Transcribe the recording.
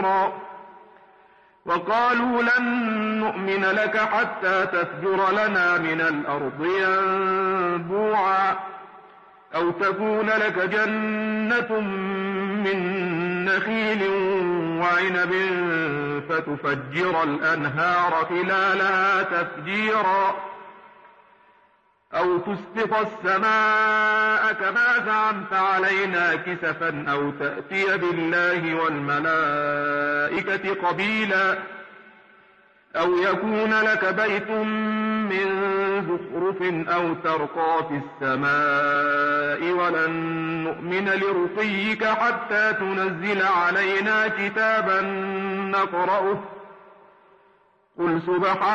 وقالوا لن نؤمن لك حتى تفجر لنا من الأرض ينبوعا أو تكون لك جنة من نخيل وعنب فتفجر الأنهار خلالها تفجيرا أو تسقط السماء كما زعمت علينا كسفا أو تأتي بالله والملائكة قبيلا أو يكون لك بيت من زخرف أو ترقى في السماء ولن نؤمن لرقيك حتى تنزل علينا كتابا نقرأه قل سبحان